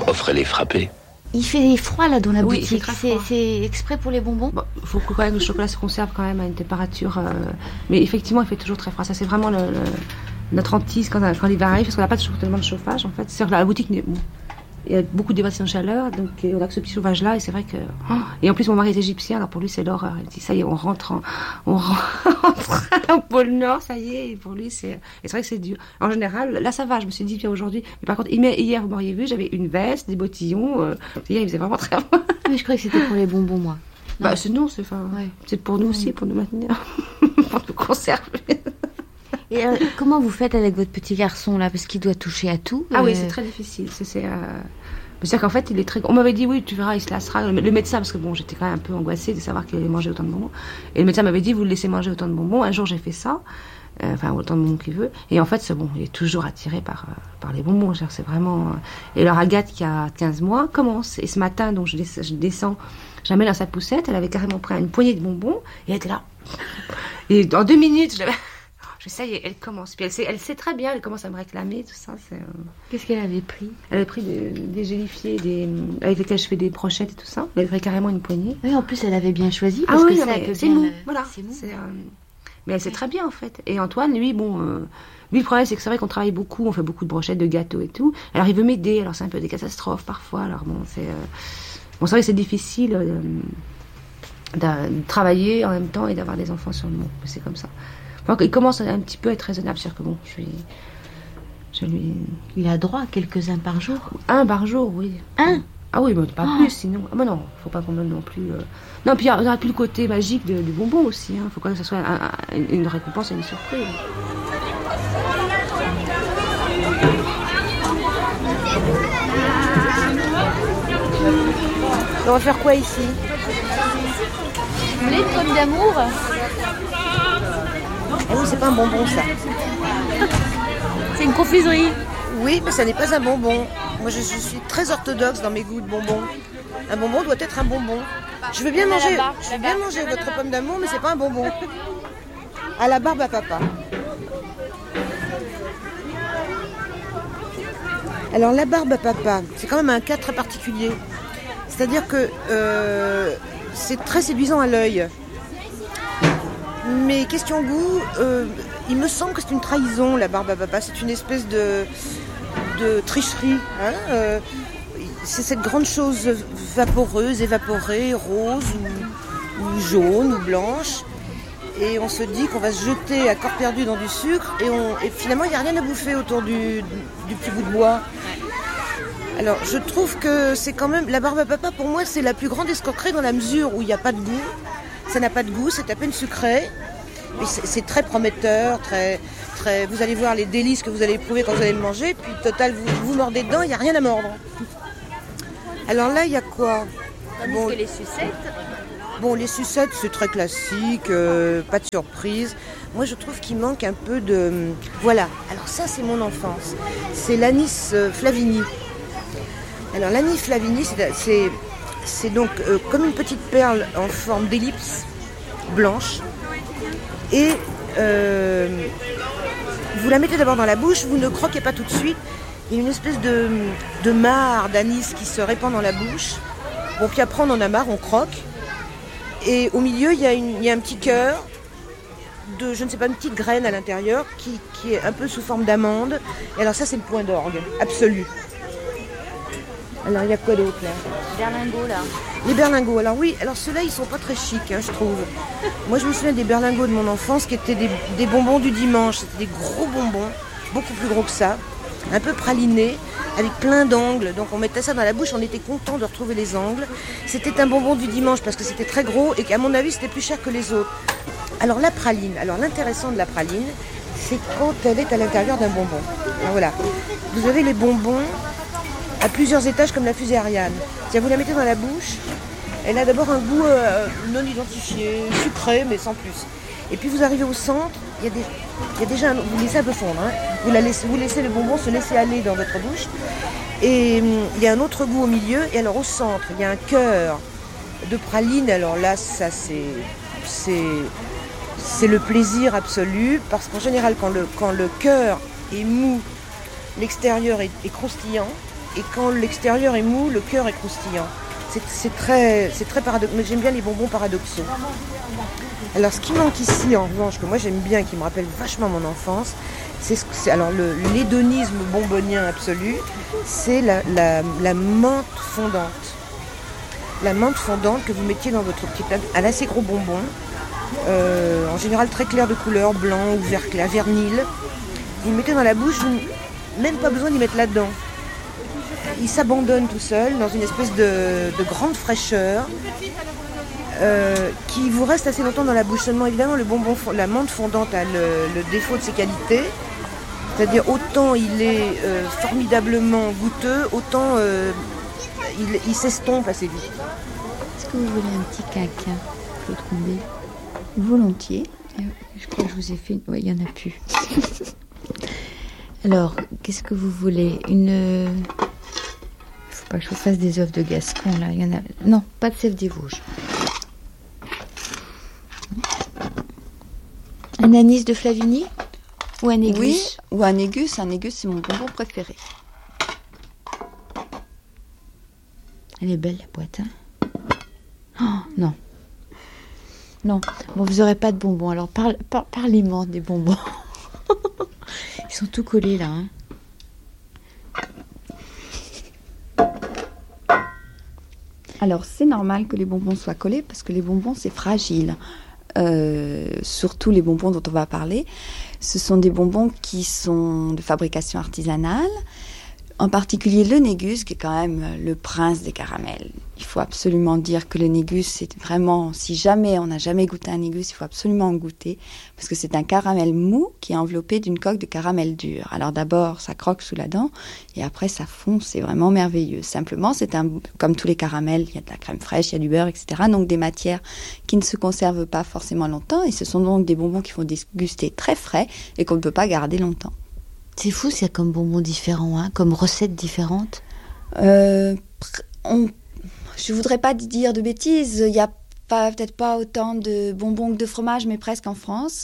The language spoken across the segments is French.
offrait les frappés. Il fait froid là dans la Oui, boutique, c'est exprès pour les bonbons. Bon, il faut que quand même le chocolat se conserve quand même à une température. Mais effectivement, il fait toujours très froid. Ça, c'est vraiment notre hantise quand l'hiver arrive, parce qu'on n'a pas toujours tellement de chauffage en fait. C'est-à-dire que la boutique, il y a beaucoup d'évasion de chaleur, donc on a que ce petit chauffage-là, et c'est vrai que. Et en plus, mon mari est égyptien, alors pour lui, c'est l'horreur. Il dit ça y est, on rentre au pôle Nord, ça y est, et pour lui, c'est. Et c'est vrai que c'est dur. En général, là, ça va, je me suis dit, bien aujourd'hui. Mais par contre, hier, vous m'auriez vu, j'avais une veste, des bottillons. Hier, il faisait vraiment très froid. Mais je croyais que c'était pour les bonbons, moi. Bah, c'est pour nous aussi, pour nous maintenir, pour nous conserver. Et comment vous faites avec votre petit garçon là, parce qu'il doit toucher à tout? Ah oui, c'est très difficile. C'est-à-dire qu'en fait, il est très. On m'avait dit oui, tu verras, il se lassera. Le médecin, parce que bon, j'étais quand même un peu angoissée de savoir qu'il allait manger autant de bonbons. Et le médecin m'avait dit, vous le laissez manger autant de bonbons. Un jour, j'ai fait ça, autant de bonbons qu'il veut. Et en fait, c'est bon, il est toujours attiré par les bonbons. C'est vraiment. Et alors Agathe, qui a 15 mois, commence. Et ce matin, donc je descends, je la mets dans sa poussette. Elle avait carrément pris une poignée de bonbons et elle était là. Et en 2 minutes, ça y est, elle commence. Puis elle sait très bien, elle commence à me réclamer, tout ça. Qu'est-ce qu'elle avait pris? Elle avait pris des gélifiés, avec lesquels je fais des brochettes et tout ça. Elle avait pris carrément une poignée. Oui, en plus, elle avait bien choisi. Ah Parce oui, que c'est mou. Voilà. C'est mou. Mais elle sait très bien, en fait. Et Antoine, lui, le problème, c'est que c'est vrai qu'on travaille beaucoup, on fait beaucoup de brochettes, de gâteaux et tout. Alors, il veut m'aider. Alors, c'est un peu des catastrophes parfois. Alors, c'est vrai que c'est difficile de travailler en même temps et d'avoir des enfants sur le monde. C'est comme ça. Donc, il commence un petit peu à être raisonnable, c'est-à-dire que bon, je lui... Il a droit à quelques-uns par jour. Un par jour, oui. Un? Ah oui, mais pas plus, sinon... Ah ben non, faut pas qu'on donne non plus... Non, puis il n'y aura plus le côté magique du bonbon aussi, hein. Faut quand même que ce soit une récompense et une surprise. On va faire quoi ici? Vous voulez une pomme d'amour? Ah oui, c'est pas un bonbon, ça. C'est une confiserie. Oui, mais ça n'est pas un bonbon. Moi, je suis très orthodoxe dans mes goûts de bonbons. Un bonbon doit être un bonbon. Je veux bien manger votre pomme d'amour, mais c'est pas un bonbon. À la barbe à papa. Alors, la barbe à papa, c'est quand même un cas très particulier. C'est-à-dire que c'est très séduisant à l'œil. Mais question goût, il me semble que c'est une trahison, la barbe à papa. C'est une espèce de tricherie. Hein, c'est cette grande chose vaporeuse, évaporée, rose ou jaune ou blanche. Et on se dit qu'on va se jeter à corps perdu dans du sucre. Et finalement, il n'y a rien à bouffer autour du petit bout de bois. Alors, je trouve que c'est quand même... La barbe à papa, pour moi, c'est la plus grande escroquerie dans la mesure où il n'y a pas de goût. Ça n'a pas de goût, c'est à peine sucré. Et c'est très prometteur, très... Vous allez voir les délices que vous allez éprouver quand vous allez le manger. Puis, total, vous mordez dedans, il n'y a rien à mordre. Alors là, il y a quoi? Tandis que les sucettes... Bon, les sucettes, c'est très classique, pas de surprise. Moi, je trouve qu'il manque un peu de... Voilà, alors ça, c'est mon enfance. C'est l'anis Flavigny. Alors, l'anis Flavigny, c'est donc comme une petite perle en forme d'ellipse blanche. Et vous la mettez d'abord dans la bouche, vous ne croquez pas tout de suite. Il y a une espèce de marc d'anis qui se répand dans la bouche. Bon, puis après, on en a marre, on croque. Et au milieu, il y a un petit cœur de, je ne sais pas, une petite graine à l'intérieur qui est un peu sous forme d'amande. Et alors ça, c'est le point d'orgue, absolu. Alors, il y a quoi d'autre, là? Berlingots, là. Les berlingots. Alors oui, alors ceux-là, ils sont pas très chics, hein, je trouve. Moi, je me souviens des berlingots de mon enfance qui étaient des bonbons du dimanche. C'était des gros bonbons, beaucoup plus gros que ça, un peu pralinés, avec plein d'angles. Donc on mettait ça dans la bouche, on était content de retrouver les angles. C'était un bonbon du dimanche parce que c'était très gros et qu'à mon avis c'était plus cher que les autres. Alors la praline, l'intéressant de la praline, c'est quand elle est à l'intérieur d'un bonbon. Alors voilà, vous avez les bonbons à plusieurs étages comme la fusée Ariane. Si vous la mettez dans la bouche, elle a d'abord un goût non identifié, sucré mais sans plus. Et puis vous arrivez au centre, il y a déjà vous laissez un peu fondre, hein. Vous laissez le bonbon se laisser aller dans votre bouche. Et il y a un autre goût au milieu. Et alors au centre, il y a un cœur de praline. Alors là, ça c'est le plaisir absolu. Parce qu'en général, quand le cœur est mou, l'extérieur est croustillant. et quand l'extérieur est mou, le cœur est croustillant. C'est très paradoxal, mais j'aime bien les bonbons paradoxaux. Alors ce qui manque ici, en revanche, que moi j'aime bien, qui me rappelle vachement mon enfance, alors l'hédonisme bonbonien absolu, c'est la menthe fondante. La menthe fondante que vous mettiez dans votre petit plat, un assez gros bonbon, en général très clair de couleur, blanc ou vert clair, vernil. Vous le mettez dans la bouche, même pas besoin d'y mettre là-dedans. Il s'abandonne tout seul dans une espèce de grande fraîcheur qui vous reste assez longtemps dans la bouche. Seulement évidemment la menthe fondante a le défaut de ses qualités, c'est-à-dire autant il est formidablement goûteux, autant il s'estompe assez vite. Est-ce que vous voulez un petit caca, Claude Combé? Volontiers. Je crois que je vous ai fait... Oui, il n'y en a plus. Alors, qu'est-ce que vous voulez? Il faut pas que je vous fasse des œufs de Gascon, là. Il y en a... Non, pas de sève des Vosges. Un anis de Flavigny? Ou un négus? Oui, ou un négus. Un négus, c'est mon bonbon préféré. Elle est belle, la boîte, hein? Oh, non. Non. Bon, vous n'aurez pas de bonbons. Alors, parlez-moi des bonbons. Ils sont tout collés, là, hein. Alors, c'est normal que les bonbons soient collés parce que les bonbons, c'est fragile. Surtout les bonbons dont on va parler. Ce sont des bonbons qui sont de fabrication artisanale. En particulier le négus, qui est quand même le prince des caramels. Il faut absolument dire que le négus, c'est vraiment, si jamais on n'a jamais goûté un négus, il faut absolument en goûter, parce que c'est un caramel mou qui est enveloppé d'une coque de caramel dur. Alors d'abord, ça croque sous la dent, et après ça fond, c'est vraiment merveilleux. Simplement, comme tous les caramels, il y a de la crème fraîche, il y a du beurre, etc. Donc des matières qui ne se conservent pas forcément longtemps, et ce sont donc des bonbons qui font déguster très frais, et qu'on ne peut pas garder longtemps. C'est fou, c'est comme bonbons différents, hein, comme recettes différentes. Je voudrais pas dire de bêtises. Il y a peut-être pas autant de bonbons que de fromage, mais presque en France.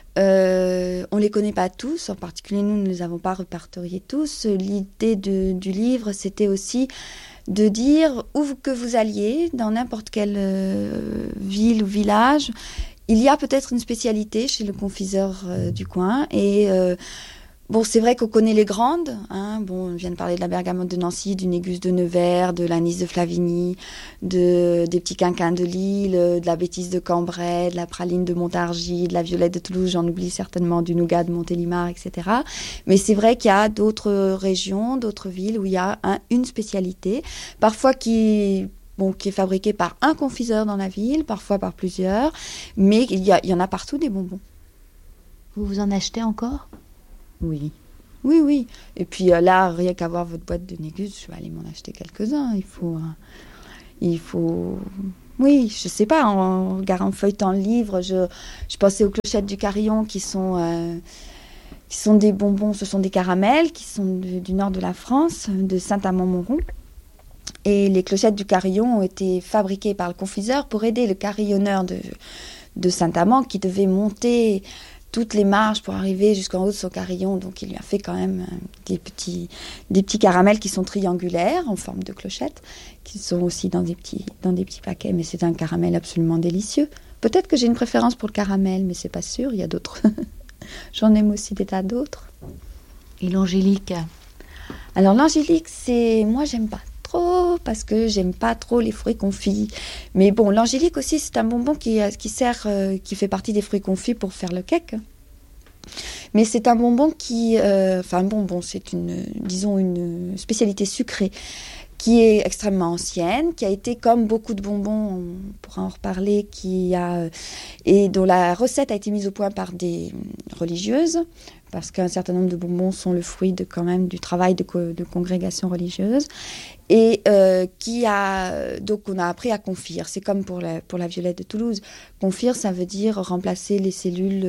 On les connaît pas tous. En particulier, nous ne les avons pas répertoriés tous. L'idée du livre, c'était aussi de dire où que vous alliez, dans n'importe quelle ville ou village, il y a peut-être une spécialité chez le confiseur du coin et bon, c'est vrai qu'on connaît les grandes. Hein. Bon, on vient de parler de la bergamote de Nancy, du négus de Nevers, de l'anis de Flavigny, des petits quinquins de Lille, de la bêtise de Cambrai, de la praline de Montargis, de la violette de Toulouse, j'en oublie certainement, du nougat de Montélimar, etc. Mais c'est vrai qu'il y a d'autres régions, d'autres villes où il y a une spécialité, parfois qui est fabriquée par un confiseur dans la ville, parfois par plusieurs, mais il y en a partout des bonbons. Vous en achetez encore ? Oui. Oui. Et puis là, rien qu'à voir votre boîte de négus, je vais aller m'en acheter quelques-uns. Il faut... Oui, je sais pas, en feuilletant le livre, je pensais aux clochettes du Carillon qui sont des bonbons, ce sont des caramels qui sont du nord de la France, de Saint-Amand-Montrond. Et les clochettes du Carillon ont été fabriquées par le confiseur pour aider le carillonneur de Saint-Amand qui devait monter toutes les marches pour arriver jusqu'en haut de son carillon. Donc, il lui a fait quand même des petits caramels qui sont triangulaires, en forme de clochette, qui sont aussi dans des petits paquets. Mais c'est un caramel absolument délicieux. Peut-être que j'ai une préférence pour le caramel, mais c'est pas sûr. Il y a d'autres. J'en aime aussi des tas d'autres. Et l'angélique? Alors, l'angélique, moi, j'aime pas trop, parce que j'aime pas trop les fruits confits. Mais bon, l'angélique aussi, c'est un bonbon qui fait partie des fruits confits pour faire le cake. Mais c'est un bonbon c'est une spécialité sucrée qui est extrêmement ancienne, qui a été, comme beaucoup de bonbons, on pourra en reparler, et dont la recette a été mise au point par des religieuses, parce qu'un certain nombre de bonbons sont le fruit du travail de congrégations religieuses, et donc on a appris à confire. C'est comme pour la violette de Toulouse. Confire, ça veut dire remplacer les cellules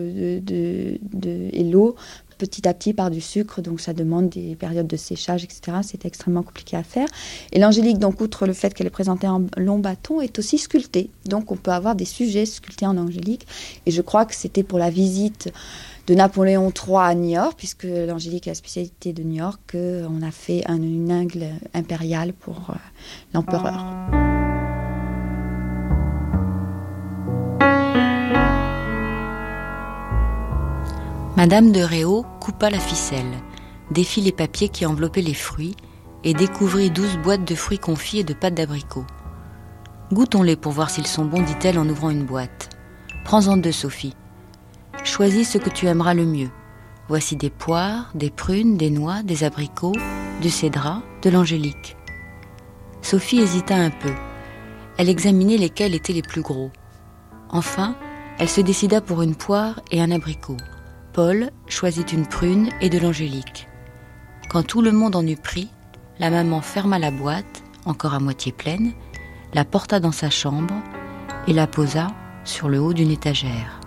et l'eau petit à petit par du sucre, donc ça demande des périodes de séchage, etc. C'est extrêmement compliqué à faire. Et l'angélique, donc outre le fait qu'elle est présentée en long bâton, est aussi sculptée. Donc on peut avoir des sujets sculptés en angélique. Et je crois que c'était pour la visite de Napoléon III à New York, puisque l'angélique est la spécialité de New York, on a fait une aigle impériale pour l'empereur. Madame de Réau coupa la ficelle, défit les papiers qui enveloppaient les fruits et découvrit 12 boîtes de fruits confits et de pâte d'abricot. « Goûtons-les pour voir s'ils sont bons, dit-elle en ouvrant une boîte. « Prends-en 2, Sophie. Choisis ce que tu aimeras le mieux. Voici des poires, des prunes, des noix, des abricots, du cédrat, de l'angélique. » Sophie hésita un peu. Elle examinait lesquels étaient les plus gros. Enfin, elle se décida pour une poire et un abricot. Paul choisit une prune et de l'angélique. Quand tout le monde en eut pris, la maman ferma la boîte, encore à moitié pleine, la porta dans sa chambre et la posa sur le haut d'une étagère.